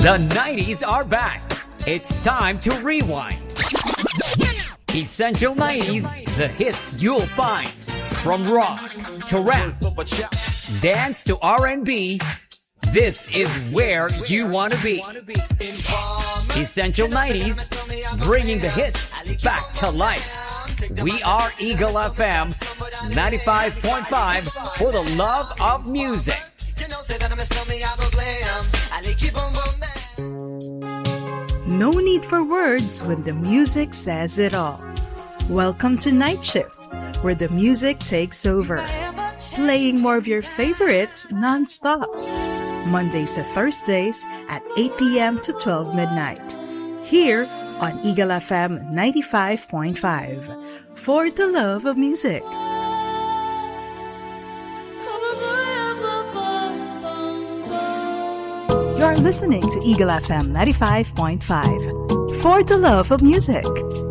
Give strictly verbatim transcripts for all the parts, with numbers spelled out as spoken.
The nineties are back. It's time to rewind. Essential nineties, the hits you'll find. From rock to rap, dance to R and B, this is where you want to be. Essential nineties, bringing the hits back to life. We are Eagle F M ninety-five point five for the love of music. No need for words when the music says it all. Welcome to Night Shift, where the music takes over, playing more of your favorites non-stop. Mondays to Thursdays at eight p.m. to twelve midnight. Here on Eagle F M ninety-five point five. For the love of music. You're listening to Eagle F M ninety-five point five. For the love of music.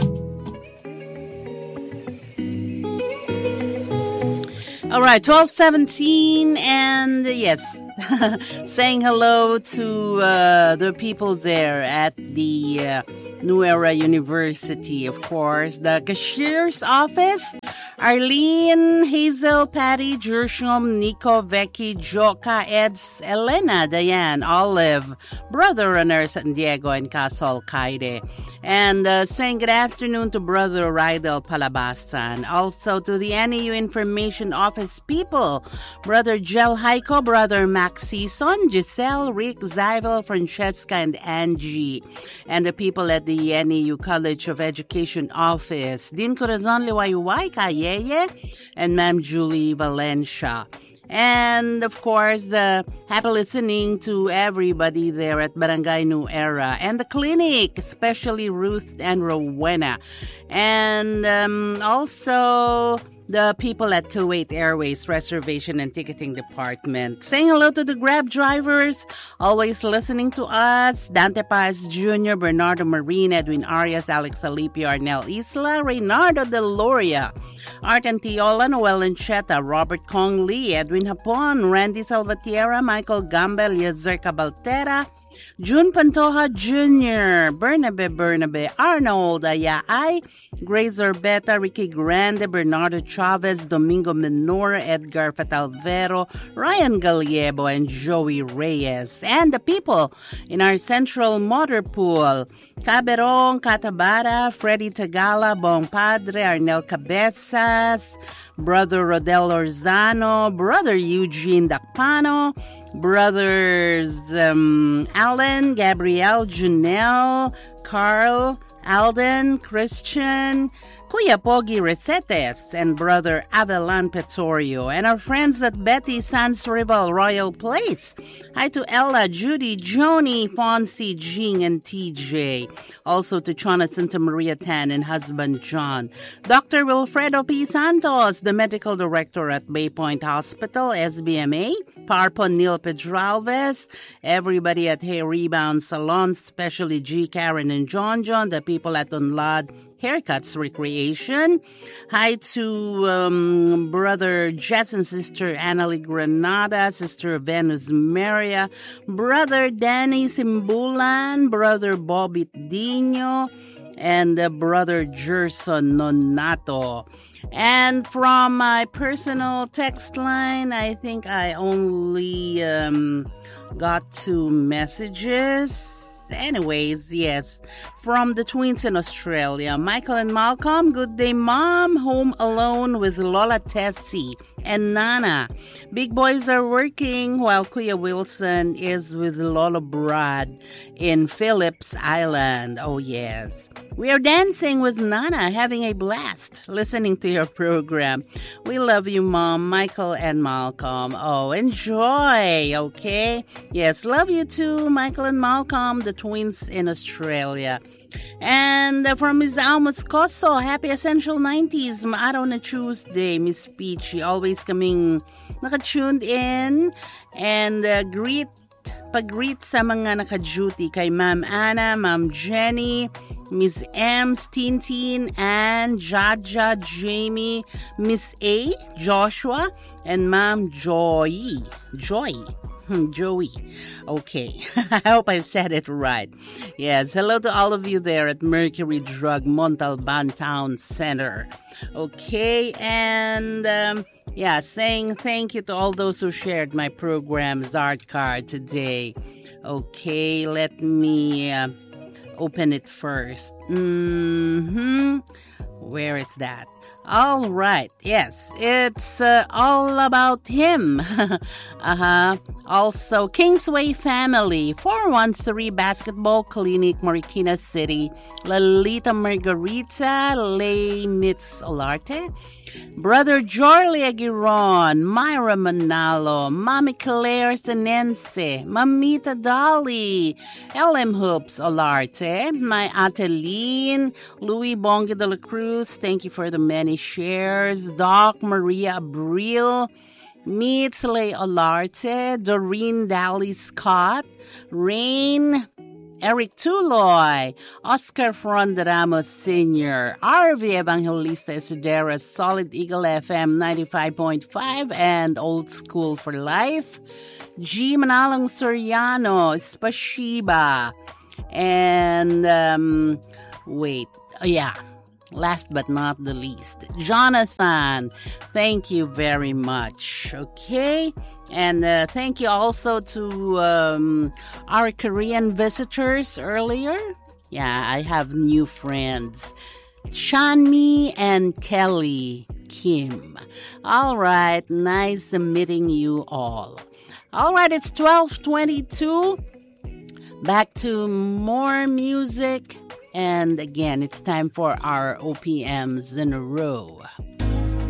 All right, twelve seventeen, and yes, saying hello to uh, the people there at the uh, New Era University, of course. The cashier's office, Arlene, Hazel, Patty, Jershom, Nico, Becky, Joka, Eds, Elena, Diane, Olive, Brother Runner, San Diego, and Casol Kaide. And uh, saying good afternoon to Brother Rydel Palabasan. Also to the N A U Information Office people, Brother Jel Heiko, Brother Max Season, Giselle, Rick, Zyvel, Francesca, and Angie. And the people at the N A U College of Education Office, Din Corazon Liwayuway, Kayeye, and Ma'am Julie Valencia. And, of course, uh, happy listening to everybody there at Barangay New Era and the clinic, especially Ruth and Rowena. And um, also the people at Kuwait Airways Reservation and Ticketing Department. Saying hello to the Grab drivers, always listening to us. Dante Paz Junior, Bernardo Marine, Edwin Arias, Alex Alipio, Arnel Isla, Reynardo De Loria, Art Antiola, Noel Encheta, Robert Kong Lee, Edwin Hapon, Randy Salvatierra, Michael Gambel, Yezer Cabaltera, June Pantoja Junior, Bernabe Bernabe, Arnold Ayaay, Grace Orbeta, Ricky Grande, Bernardo Chavez, Domingo Menor, Edgar Fatalvero, Ryan Gallego, and Joey Reyes. And the people in our central motor pool, Caberong, Catabara, Freddy Tagala, Bong Padre, Arnel Cabezas, Brother Rodel Orzano, Brother Eugene Dacpano, Brothers um, Alan, Gabrielle, Janelle, Carl, Alden, Christian, Kuya Pogi Recetes, and Brother Avelan Petorio, and our friends at Betty Sans Rival Royal Place. Hi to Ella, Judy, Joni, Fonzie, Jing, and T J. Also to Chona Santa Maria Tan and husband John. Doctor Wilfredo P. Santos, the medical director at Bay Point Hospital, S B M A. Parpon Neil Pedralves, everybody at Hair Rebound Salon, especially G. Karen and John John, the people at Unlad Haircuts Recreation. Hi to um, Brother Jess and Sister Annalie Granada, Sister Venus Maria, Brother Danny Simbulan, Brother Bobby Dino, and uh, Brother Gerson Nonato. And from my personal text line, I think I only um, got two messages. Anyways, yes, from the twins in Australia, Michael and Malcolm, good day, Mom, home alone with Lola Tessie and Nana. Big boys are working while Kuya Wilson is with Lola Brad in Phillips Island. Oh, yes. We are dancing with Nana, having a blast listening to your program. We love you, Mom, Michael and Malcolm. Oh, enjoy, okay? Yes, love you too, Michael and Malcolm, the twins in Australia. And uh, from Miz Almas Coso, happy Essential nineties, maaraw na Tuesday, Miss Peachy, always kaming naka-tuned in. And uh, greet, pag-greet sa mga naka-duty kay Ma'am Anna, Ma'am Jenny, Miss Ems, Tintin, Ann, Jaja, Jamie, Miss A, Joshua, and Ma'am Joy. Joy. Joey. Okay. I hope I said it right. Yes. Hello to all of you there at Mercury Drug Montalban Town Center. Okay. And, um, yeah, saying thank you to all those who shared my program's art card today. Okay. Let me uh, open it first. Mm-hmm. Where is that? All right. Yes, it's uh, all about him. uh-huh. Also, Kingsway Family, four one three Basketball Clinic, Marikina City, Lalita Margarita, Lay Mitz Olarte, Brother Jorly Aguiron, Myra Manalo, Mami Claire Senense, Mamita Dolly, L M Hoops Olarte, my Ateline, Louis Bonga de la Cruz, thank you for the many shares, Doc Maria Abril, Mitzle Olarte, Doreen Dally Scott, Rain, Eric Tuloy, Oscar Fronderamos Senior, R V Evangelista Esudera, Solid Eagle F M ninety-five point five, and Old School for Life, G. Manalong Soriano, Spashiba, and, um, wait, oh, yeah. Last but not the least, Jonathan, thank you very much, okay? And uh, thank you also to um, our Korean visitors earlier. Yeah, I have new friends, Chanmi and Kelly Kim. All right, nice meeting you all. All right, it's twelve twenty-two. Back to more music. And again, it's time for our O P Ms in a row.